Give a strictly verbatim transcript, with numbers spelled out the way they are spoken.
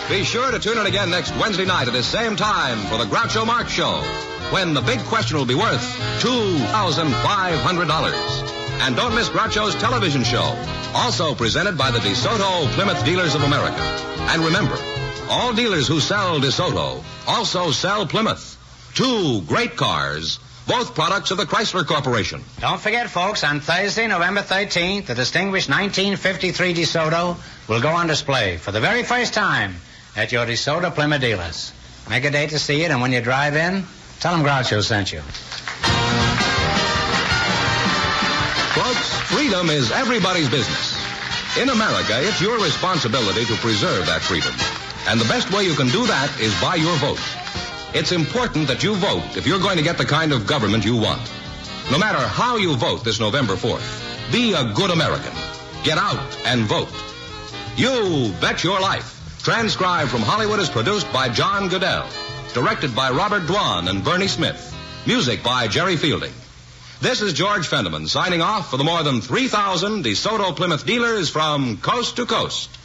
Be sure to tune in again next Wednesday night at this same time for the Groucho Marx Show, when the big question will be worth two thousand five hundred dollars. And don't miss Groucho's television show, also presented by the DeSoto Plymouth Dealers of America. And remember, all dealers who sell DeSoto also sell Plymouth. Two great cars, both products of the Chrysler Corporation. Don't forget, folks, on Thursday, November thirteenth, the distinguished nineteen fifty-three DeSoto will go on display for the very first time at your DeSoto Plymouth dealers. Make a date to see it, and when you drive in, tell them Groucho sent you. Folks, freedom is everybody's business. In America, it's your responsibility to preserve that freedom. And the best way you can do that is by your vote. It's important that you vote if you're going to get the kind of government you want. No matter how you vote this November fourth, be a good American. Get out and vote. You Bet Your Life. Transcribed from Hollywood is produced by John Goodell. Directed by Robert Dwan and Bernie Smith. Music by Jerry Fielding. This is George Fenneman signing off for the more than three thousand DeSoto Plymouth dealers from coast to coast.